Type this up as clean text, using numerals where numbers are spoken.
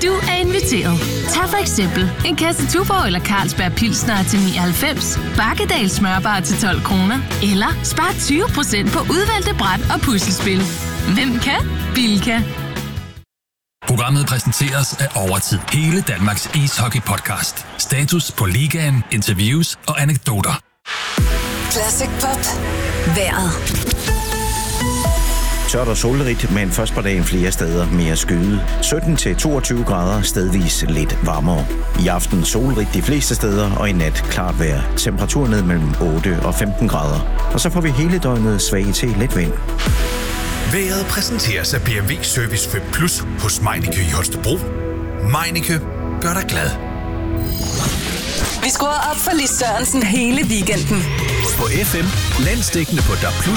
Du er inviteret. Tag for eksempel en kasse Tuborg eller Carlsberg Pilsner til 99, Bakkedal smørbar til 12 kroner, eller spar 20% på udvalgte bræt og puslespil. Hvem kan? Bilka. Programmet præsenteres af Overtid. Hele Danmarks ishockey-podcast. Status på ligaen, interviews og anekdoter. Classic Pop. Vejret. Tørt og solrigt, men først på dagen flere steder mere skyde. 17-22 grader, stedvis lidt varmere. I aften solrigt de fleste steder, og i nat klart vejr. Temperatur ned mellem 8 og 15 grader. Og så får vi hele døgnet svag til lidt vind. Vejret præsenteres af BMW Service 5 Plus hos Meineke i Holstebro. Meineke gør dig glad. Vi skruer op for Lis Sørensen hele weekenden. På FM, landsdækkende på DAB+,